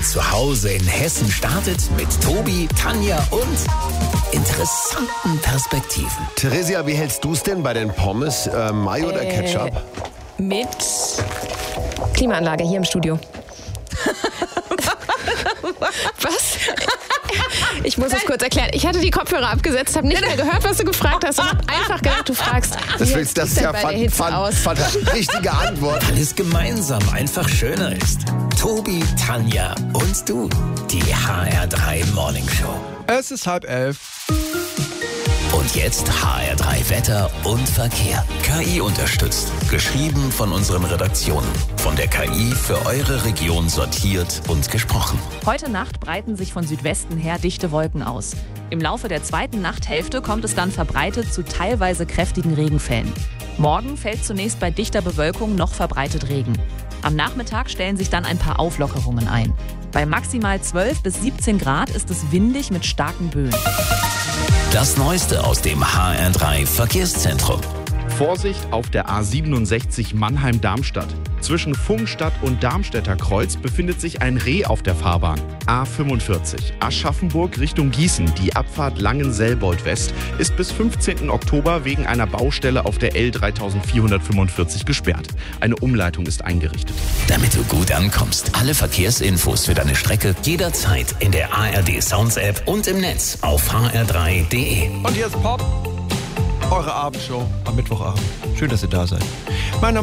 Dein Zuhause in Hessen startet mit Tobi, Tanja und interessanten Perspektiven. Theresia, wie hältst du es denn bei den Pommes? Mayo oder Ketchup? Mit Klimaanlage hier im Studio. Was? Ich muss es kurz erklären. Ich hatte die Kopfhörer abgesetzt, habe nicht mehr gehört, was du gefragt hast und habe einfach gedacht, du fragst, Das wie ist hältst du ja denn bei der Hitze aus? richtige Antwort. Weil es gemeinsam einfach schöner ist. Tobi, Tanja und du. Die HR3 Morning Show. Es ist 10:30. Und jetzt HR3 Wetter und Verkehr. KI unterstützt. Geschrieben von unseren Redaktionen. Von der KI für eure Region sortiert und gesprochen. Heute Nacht breiten sich von Südwesten her dichte Wolken aus. Im Laufe der zweiten Nachthälfte kommt es dann verbreitet zu teilweise kräftigen Regenfällen. Morgen fällt zunächst bei dichter Bewölkung noch verbreitet Regen. Am Nachmittag stellen sich dann ein paar Auflockerungen ein. Bei maximal 12 bis 17 Grad ist es windig mit starken Böen. Das Neueste aus dem HR3 Verkehrszentrum. Vorsicht auf der A67 Mannheim-Darmstadt. Zwischen Pfungstadt und Darmstädter Kreuz befindet sich ein Reh auf der Fahrbahn. A45 Aschaffenburg Richtung Gießen. Die Abfahrt Langen-Selbold-West ist bis 15. Oktober wegen einer Baustelle auf der L3445 gesperrt. Eine Umleitung ist eingerichtet. Damit du gut ankommst. Alle Verkehrsinfos für deine Strecke jederzeit in der ARD Sounds App und im Netz auf hr3.de. Und hier ist Pop, eure Abendshow am Mittwochabend. Schön, dass ihr da seid. Mein Name